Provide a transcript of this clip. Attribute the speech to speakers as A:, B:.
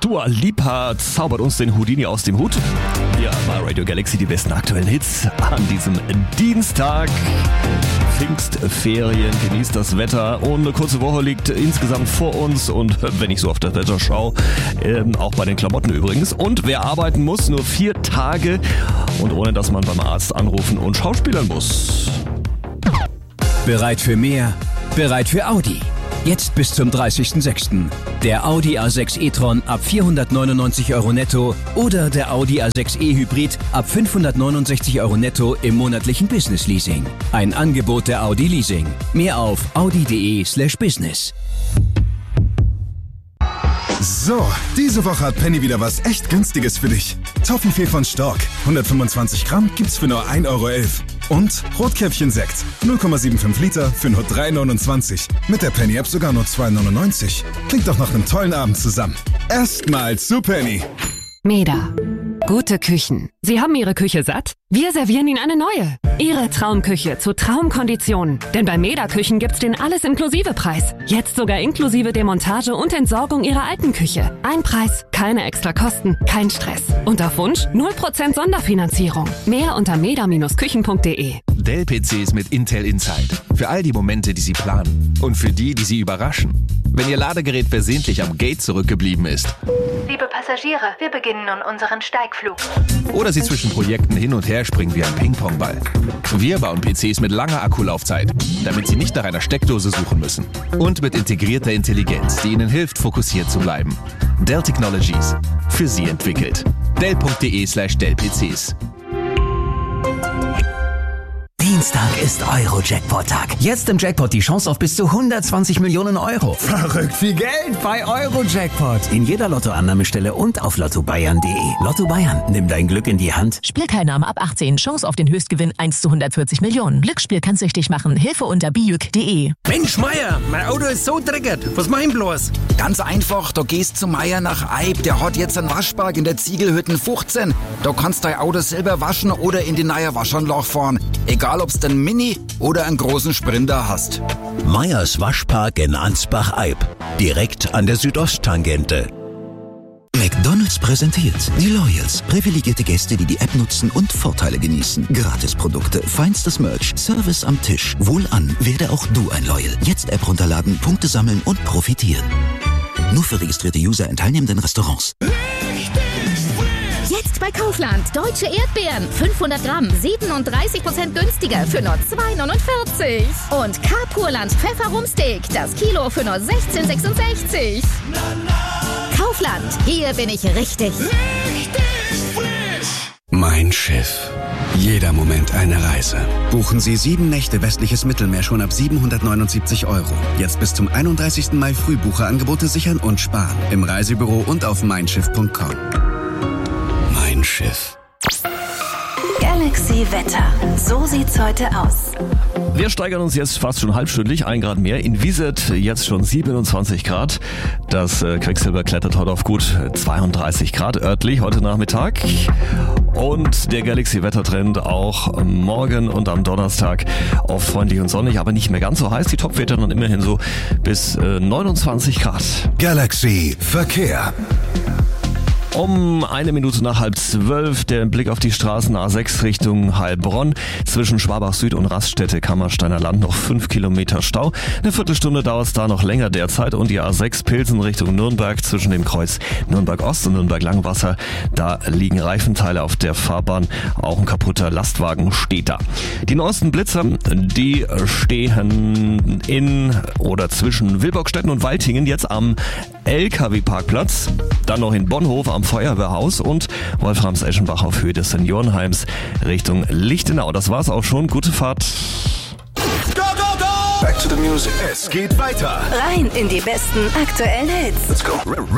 A: Dua Lipa zaubert uns den Houdini aus dem Hut. Hier bei Radio Galaxy die besten aktuellen Hits an diesem Dienstag. Pfingstferien, genießt das Wetter und eine kurze Woche liegt insgesamt vor uns und wenn ich so auf das Wetter schaue, auch bei den Klamotten übrigens. Und wer arbeiten muss, nur 4 Tage und ohne dass man beim Arzt anrufen und schauspielern muss.
B: Bereit für mehr? Bereit für Audi. Jetzt bis zum 30.06. Der Audi A6 e-tron ab 499 € netto oder der Audi A6 e-Hybrid ab 569 € netto im monatlichen Business Leasing. Ein Angebot der Audi Leasing. Mehr auf audi.de/business.
C: So, diese Woche hat Penny wieder was echt Günstiges für dich. Toffifee von Stork, 125 Gramm gibt's für nur 1,11 € Und Rotkäppchen-Sekt, 0,75 Liter für nur 3,29 €. Mit der Penny-App sogar nur 2,99 €. Klingt doch nach einem tollen Abend zusammen. Erstmal zu Penny.
D: Meda. Gute Küchen. Sie haben Ihre Küche satt? Wir servieren Ihnen eine neue. Ihre Traumküche zu Traumkonditionen. Denn bei Meda Küchen gibt's den Alles-Inklusive-Preis. Jetzt sogar inklusive Demontage und Entsorgung Ihrer alten Küche. Ein Preis, keine extra Kosten, kein Stress. Und auf Wunsch 0% Sonderfinanzierung. Mehr unter meda-küchen.de.
E: Dell-PCs mit Intel Inside. Für all die Momente, die Sie planen. Und für die, die Sie überraschen. Wenn Ihr Ladegerät versehentlich am Gate zurückgeblieben ist.
F: Liebe Passagiere, wir beginnen nun unseren Steigflug.
E: Oder Sie zwischen Projekten hin und her springen wie ein Ping-Pong-Ball. Wir bauen PCs mit langer Akkulaufzeit, damit Sie nicht nach einer Steckdose suchen müssen. Und mit integrierter Intelligenz, die Ihnen hilft, fokussiert zu bleiben. Dell Technologies. Für Sie entwickelt. Dell.de/Dell-PCs.
G: Dienstag ist Euro-Jackpot-Tag. Jetzt im Jackpot die Chance auf bis zu 120 Millionen €.
H: Verrückt viel Geld bei Euro-Jackpot.
G: In jeder Lottoannahmestelle und auf lottobayern.de. Lotto Bayern, nimm dein Glück in die Hand.
I: Spielteilnahme ab 18. Chance auf den Höchstgewinn 1 zu 140 Millionen. Glücksspiel kann süchtig machen. Hilfe unter bijuk.de.
J: Mensch, Meier, mein Auto ist so dreckig. Was mach ich bloß?
K: Ganz einfach, du gehst zu Meier nach Eib. Der hat jetzt einen Waschpark in der Ziegelhütten 15. Da kannst dein Auto selber waschen oder in die neue Waschanlage fahren. Egal, ob's den Mini oder einen großen Sprinter hast.
L: Meyers Waschpark in Ansbach-Eib. Direkt an der Südosttangente.
M: McDonald's präsentiert die Loyals. Privilegierte Gäste, die die App nutzen und Vorteile genießen. Gratisprodukte, feinstes Merch, Service am Tisch. Wohlan, werde auch du ein Loyal. Jetzt App runterladen, Punkte sammeln und profitieren. Nur für registrierte User in teilnehmenden Restaurants.
N: Jetzt bei Kaufland. Deutsche Erdbeeren. 500 Gramm. 37% günstiger für nur 2,49 €. Und Carpurland Pfefferumsteak. Das Kilo für nur 16,66 €. Kaufland. Hier bin ich richtig.
O: Mein Schiff. Jeder Moment eine Reise. Buchen Sie 7 Nächte westliches Mittelmeer schon ab 779 €. Jetzt bis zum 31. Mai Frühbucherangebote sichern und sparen. Im Reisebüro und auf meinschiff.com. Mein Schiff.
F: Galaxy Wetter. So sieht's heute aus.
A: Wir steigern uns jetzt fast schon halbstündlich, 1 Grad mehr. In Wieset jetzt schon 27 Grad. Das Quecksilber klettert heute auf gut 32 Grad örtlich heute Nachmittag. Und der Galaxy-Wettertrend auch morgen und am Donnerstag oft freundlich und sonnig, aber nicht mehr ganz so heiß. Die Topwerte dann immerhin so bis 29 Grad.
C: Galaxy Verkehr.
A: Um 1 Minute nach 11:30 der Blick auf die Straßen A6 Richtung Heilbronn. Zwischen Schwabach Süd und Raststätte Kammersteiner Land noch 5 Kilometer Stau. Eine Viertelstunde dauert es da noch länger derzeit. Und die A6 Pilsen Richtung Nürnberg zwischen dem Kreuz Nürnberg Ost und Nürnberg Langwasser. Da liegen Reifenteile auf der Fahrbahn. Auch ein kaputter Lastwagen steht da. Die neuesten Blitzer, die stehen in oder zwischen Wilbockstetten und Waltingen jetzt am LKW-Parkplatz. Dann noch in Bonhof am Feuerwehrhaus und Wolframs-Eschenbach auf Höhe des Seniorenheims Richtung Lichtenau. Das war's auch schon. Gute Fahrt.
C: Go, go, go! Back to the music. Es geht weiter.
F: Rein in die besten aktuellen Hits.
C: Let's go.